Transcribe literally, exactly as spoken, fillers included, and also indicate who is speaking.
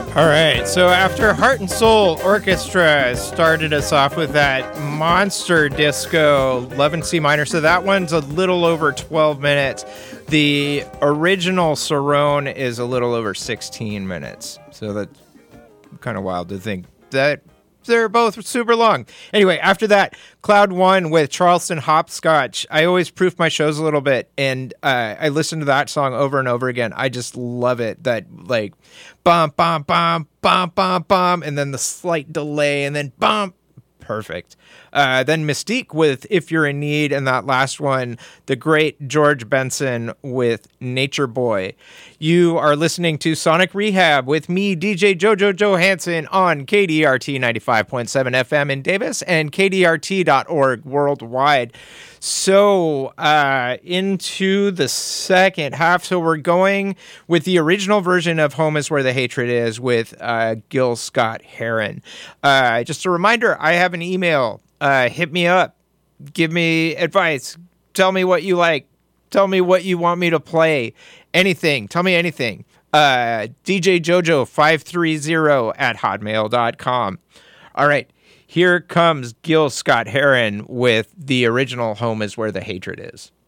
Speaker 1: All right, so after Heart and Soul Orchestra started us off with that monster disco, Love in C minor, so that one's a little over twelve minutes. The original Cerrone is a little over sixteen minutes, so that's kind of wild to think that they're both super long. Anyway, after that, Cloud One with Charleston Hopscotch. I always proof my shows a little bit, and uh, I listen to that song over and over again. I just love it. That, like, bum, bum, bum, bum, bum, bum, and then the slight delay, and then bum. Perfect. Uh, then Mystique with If You're in Need, and that last one, the great George Benson with Nature Boy. You are listening to Sonic Rehab with me, D J Jojo Johansson, on K D R T ninety-five point seven F M in Davis and K D R T dot org worldwide. So uh, into the second half. So we're going with the original version of Home is Where the Hatred Is with uh, Gil Scott-Heron. Uh, just a reminder, I have an email. Uh, hit me up. Give me advice. Tell me what you like. Tell me what you want me to play. Anything. Tell me anything. Uh, D J Jojo five three zero at hotmail dot com. All right. Here comes Gil Scott-Heron with the original Home is Where the Hatred Is.